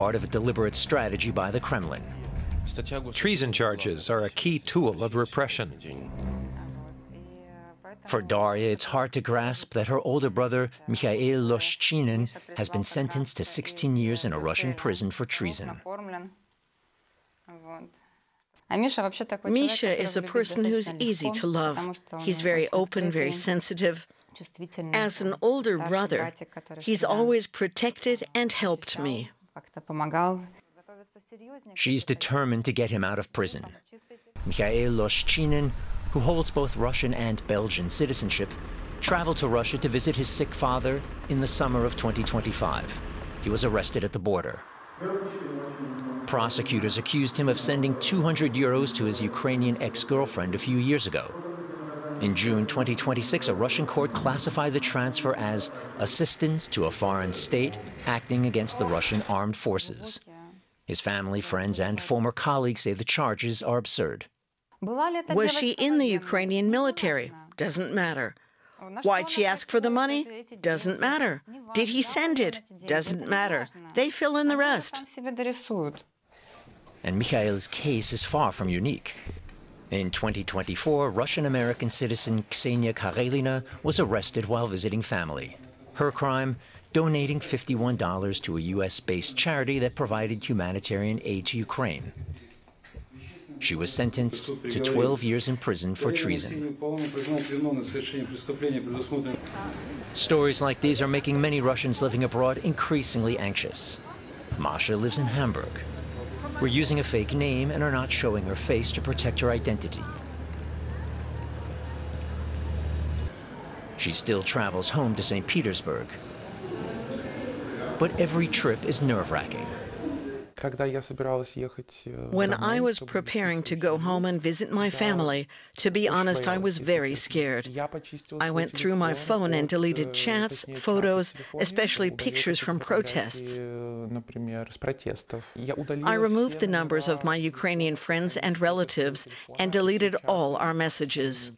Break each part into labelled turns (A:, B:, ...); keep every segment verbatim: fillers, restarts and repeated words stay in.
A: part of a deliberate strategy by the Kremlin.
B: Treason charges are a key tool of repression.
A: For Daria, it's hard to grasp that her older brother, Mikhail Loshchinin, has been sentenced to sixteen years in a Russian prison for treason.
C: Misha is a person who's easy to love. He's very open, very sensitive. As an older brother, he's always protected and helped me.
A: She's determined to get him out of prison. Mikhail Loshchinin, who holds both Russian and Belgian citizenship, traveled to Russia to visit his sick father in the summer of twenty twenty-five. He was arrested at the border. Prosecutors accused him of sending two hundred euros to his Ukrainian ex-girlfriend a few years ago. In June twenty twenty-six, a Russian court classified the transfer as assistance to a foreign state acting against the Russian armed forces. His family, friends, and former colleagues say the charges are absurd.
C: Was she in the Ukrainian military? Doesn't matter. Why'd she ask for the money? Doesn't matter. Did he send it? Doesn't matter. They fill in the rest.
A: And Mikhail's case is far from unique. In twenty twenty-four, Russian-American citizen Ksenia Karelina was arrested while visiting family. Her crime? Donating fifty-one dollars to a U S-based charity that provided humanitarian aid to Ukraine. She was sentenced to twelve years in prison for treason. Stories like these are making many Russians living abroad increasingly anxious. Masha lives in Hamburg. We're using a fake name and are not showing her face to protect her identity. She still travels home to Saint Petersburg. But every trip is nerve-wracking.
C: When I was preparing to go home and visit my family, to be honest, I was very scared. I went through my phone and deleted chats, photos, especially pictures from protests. I removed the numbers of my Ukrainian friends and relatives and deleted all our messages.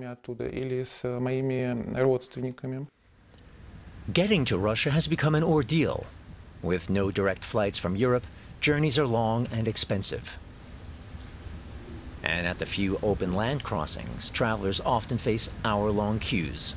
A: Getting to Russia has become an ordeal. With no direct flights from Europe, journeys are long and expensive. And at the few open land crossings, travelers often face hour-long queues.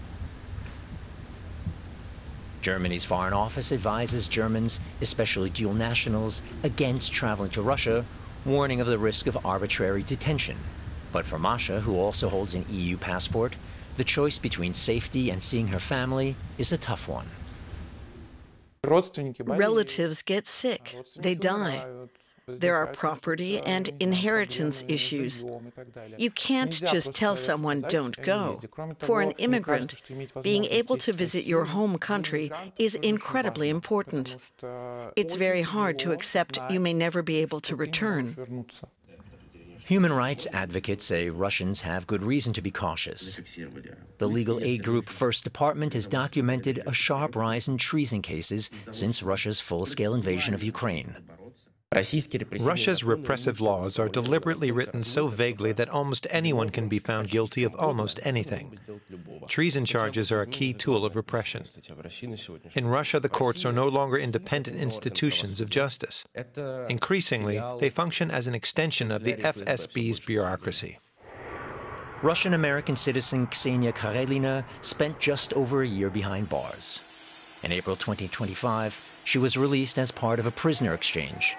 A: Germany's Foreign Office advises Germans, especially dual nationals, against traveling to Russia, warning of the risk of arbitrary detention. But for Masha, who also holds an E U passport, the choice between safety and seeing her family is a tough one.
C: Relatives get sick. They die. There are property and inheritance issues. You can't just tell someone, don't go. For an immigrant, being able to visit your home country is incredibly important. It's very hard to accept you may never be able to return.
A: Human rights advocates say Russians have good reason to be cautious. The legal aid group First Department has documented a sharp rise in treason cases since Russia's full-scale invasion of Ukraine.
B: Russia's repressive laws are deliberately written so vaguely that almost anyone can be found guilty of almost anything. Treason charges are a key tool of repression. In Russia, the courts are no longer independent institutions of justice. Increasingly, they function as an extension of the F S B's bureaucracy.
A: Russian-American citizen Ksenia Karelina spent just over a year behind bars. In April twenty twenty-five, she was released as part of a prisoner exchange.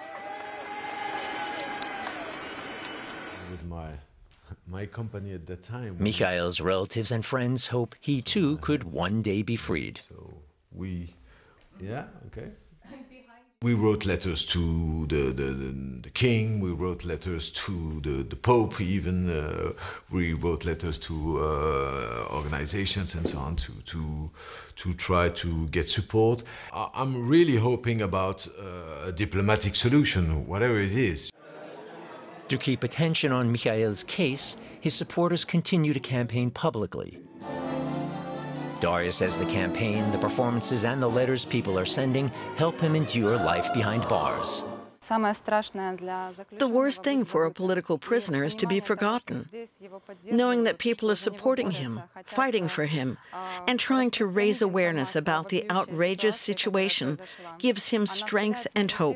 D: With my, my company at that time.
A: Mikhail's relatives and friends hope he too could one day be freed.
D: So we, yeah, okay. We wrote letters to the, the, the, the king, we wrote letters to the, the Pope even, uh, we wrote letters to uh, organizations and so on to, to, to try to get support. I'm really hoping about uh, a diplomatic solution, whatever it is.
A: To keep attention on Mikhail's case, his supporters continue to campaign publicly. Daria says the campaign, the performances, and the letters people are sending help him endure life behind bars.
C: The worst thing for a political prisoner is to be forgotten. Knowing that people are supporting him, fighting for him, and trying to raise awareness about the outrageous situation gives him strength and hope.